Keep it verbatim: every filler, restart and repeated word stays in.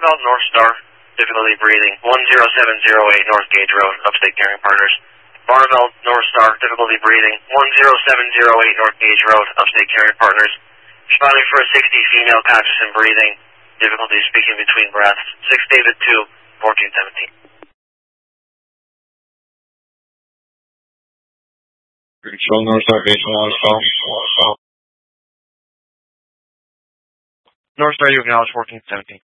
Barbell North Star, difficulty breathing, one zero seven zero eight North Gage Road, Upstate Carrying Partners. Barbell North Star, difficulty breathing, one zero seven zero eight North Gage Road, Upstate Carrying Partners. Responding for a sixty, female, conscious and breathing, difficulty speaking between breaths, six David two, fourteen seventeen. Control North Star, base one, North Star, you acknowledge fourteen seventeen.